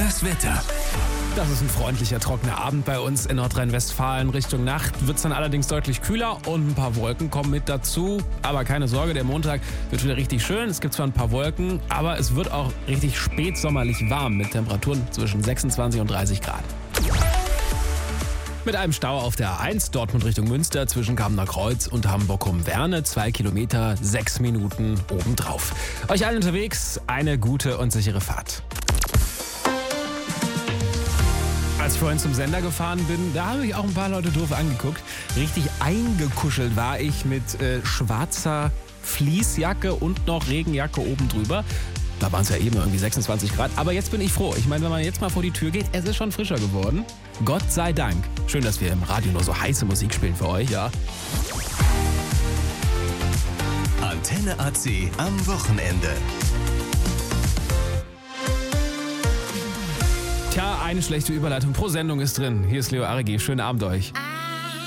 Das Wetter. Das ist ein freundlicher, trockener Abend bei uns in Nordrhein-Westfalen. Richtung Nacht wird es dann allerdings deutlich kühler und ein paar Wolken kommen mit dazu. Aber keine Sorge, der Montag wird wieder richtig schön. Es gibt zwar ein paar Wolken, aber es wird auch richtig spätsommerlich warm mit Temperaturen zwischen 26 und 30 Grad. Mit einem Stau auf der A1 Dortmund Richtung Münster zwischen Kamener Kreuz und Hamburg-Werne. 2 Kilometer, 6 Minuten obendrauf. Euch allen unterwegs eine gute und sichere Fahrt. Als ich vorhin zum Sender gefahren bin, da haben mich auch ein paar Leute doof angeguckt. Richtig eingekuschelt war ich mit schwarzer Fleecejacke und noch Regenjacke oben drüber. Da waren es ja eben irgendwie 26 Grad. Aber jetzt bin ich froh. Ich meine, wenn man jetzt mal vor die Tür geht, es ist schon frischer geworden. Gott sei Dank. Schön, dass wir im Radio nur so heiße Musik spielen für euch, ja. Antenne AC am Wochenende. Tja, eine schlechte Überleitung pro Sendung ist drin. Hier ist Leo Aregi. Schönen Abend euch.